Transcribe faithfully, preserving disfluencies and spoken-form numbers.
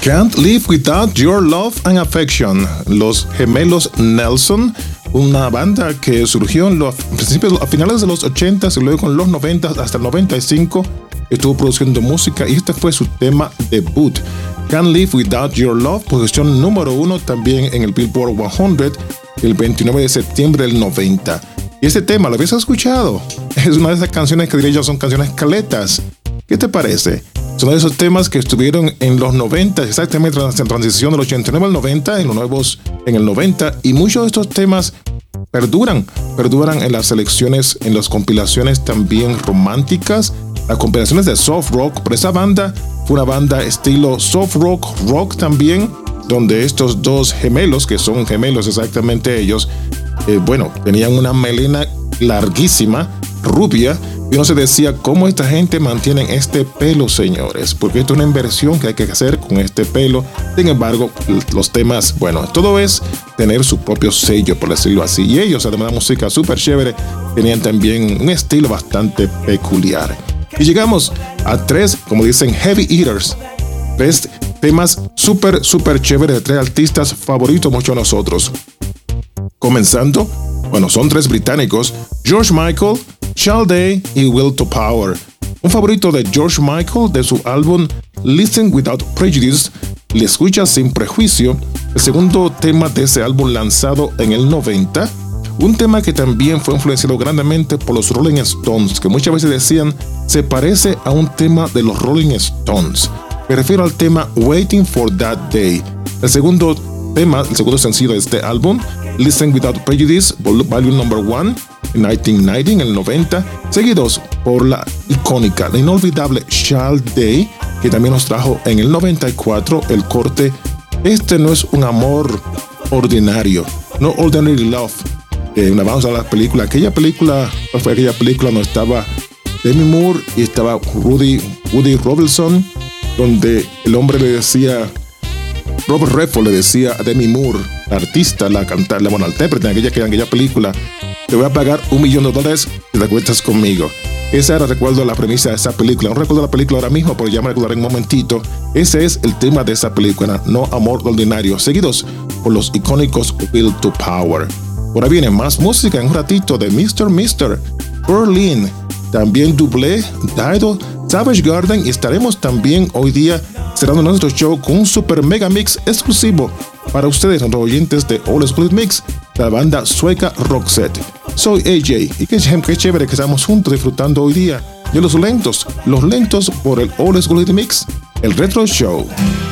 Can't Live Without Your Love and Affection, los gemelos Nelson, una banda que surgió en los principios, a finales de los ochenta y luego en los noventa hasta el noventa y cinco estuvo produciendo música y este fue su tema debut. Can't Live Without Your Love, posición número uno también en el Billboard cien el veintinueve de septiembre del noventa. Y este tema, ¿lo habías escuchado? Es una de esas canciones que diría yo son canciones caletas. ¿Qué te parece? Son de esos temas que estuvieron en los noventa, exactamente en transición del ochenta y nueve al noventa, en los nuevos en el noventa, y muchos de estos temas perduran, perduran en las selecciones, en las compilaciones también románticas, las compilaciones de soft rock, pero esa banda fue una banda estilo soft rock, rock también, donde estos dos gemelos, que son gemelos exactamente ellos, eh, bueno, tenían una melena larguísima, rubia, y uno se decía, ¿cómo esta gente mantiene este pelo, señores? Porque esto es una inversión que hay que hacer con este pelo. Sin embargo, los temas, bueno, todo es tener su propio sello, por decirlo así. Y ellos, además de música súper chévere, tenían también un estilo bastante peculiar. Y llegamos a tres, como dicen, heavy eaters. Tres temas súper, súper chéveres de tres artistas favoritos muchos de nosotros. Comenzando, bueno, son tres británicos, George Michael, Sade y Will to Power. Un favorito de George Michael de su álbum Listen Without Prejudice, Le escucha sin prejuicio, el segundo tema de ese álbum lanzado en el noventa, un tema que también fue influenciado grandemente por los Rolling Stones, que muchas veces decían se parece a un tema de los Rolling Stones. Me refiero al tema Waiting for That Day. El segundo tema, el segundo sencillo de este álbum, Listen Without Prejudice, Volume Number One, en mil novecientos noventa, en el noventa, seguidos por la icónica, la inolvidable Sade, que también nos trajo en el noventa y cuatro el corte Este no es un amor ordinario, No Ordinary Love. Eh, una vamos a la película, aquella película, ¿cuál fue aquella película donde estaba Demi Moore y estaba Rudy, Woody Robinson, donde el hombre le decía, Robert Redford le decía a Demi Moore, la artista, la cantante, la, bueno, la intérprete en aquella, en aquella película, te voy a pagar un millón de dólares si te acuestas conmigo. Esa era, recuerdo, la premisa de esa película. No recuerdo la película ahora mismo, pero ya me recordaré en un momentito. Ese es el tema de esa película, No Amor Ordinario, seguidos por los icónicos Will to Power. Ahora viene más música en un ratito de mister mister, Berlin, también Double, Dido, Savage Garden, y estaremos también hoy día cerrando nuestro show con un super mega mix exclusivo para ustedes, los oyentes de Old School Mix, la banda sueca Roxette. Soy A J y qué, qué chévere que estamos juntos disfrutando hoy día de los lentos, los lentos por el Old School Mix, el Retro Show.